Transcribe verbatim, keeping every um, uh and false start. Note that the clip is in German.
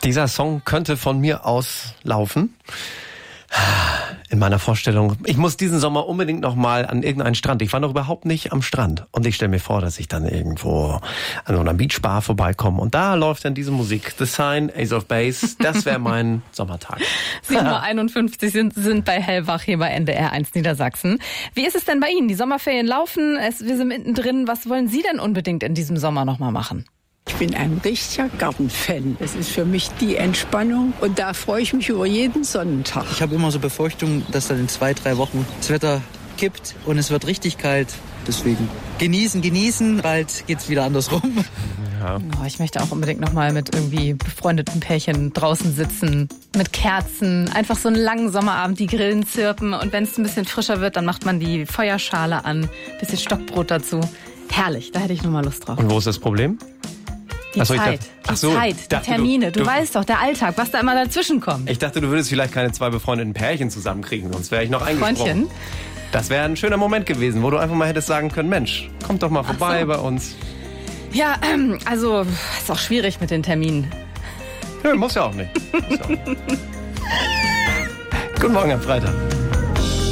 Dieser Song könnte von mir aus laufen. In meiner Vorstellung, ich muss diesen Sommer unbedingt noch mal an irgendeinen Strand. Ich war noch überhaupt nicht am Strand. Und ich stelle mir vor, dass ich dann irgendwo an so einer Beachbar vorbeikomme. Und da läuft dann diese Musik. The Sign, Ace of Base. Das wäre mein Sommertag. sieben Uhr einundfünfzig sind, sind bei Hellwach hier bei N D R eins Niedersachsen. Wie ist es denn bei Ihnen? Die Sommerferien laufen, es, wir sind mittendrin. Was wollen Sie denn unbedingt in diesem Sommer noch mal machen? Ich bin ein richtiger Gartenfan. Das ist für mich die Entspannung und da freue ich mich über jeden Sonnentag. Ich habe immer so Befürchtungen, dass dann in zwei, drei Wochen das Wetter kippt und es wird richtig kalt. Deswegen genießen, genießen, bald geht's wieder andersrum. Ja. Oh, ich möchte auch unbedingt noch mal mit irgendwie befreundeten Pärchen draußen sitzen, mit Kerzen, einfach so einen langen Sommerabend, die Grillen zirpen und wenn es ein bisschen frischer wird, dann macht man die Feuerschale an, bisschen Stockbrot dazu. Herrlich, da hätte ich noch mal Lust drauf. Und wo ist das Problem? Die Achso, Zeit, dachte, die so, Zeit, die Termine. Du, du, du weißt doch, der Alltag, was da immer dazwischen kommt. Ich dachte, du würdest vielleicht keine zwei befreundeten Pärchen zusammenkriegen, sonst wäre ich noch eingesprungen. Freundchen? Das wäre ein schöner Moment gewesen, wo du einfach mal hättest sagen können, Mensch, kommt doch mal vorbei so. bei uns. Ja, ähm, also ist auch schwierig mit den Terminen. Ja, muss ja auch nicht. Muss ja auch nicht. Guten Morgen am Freitag.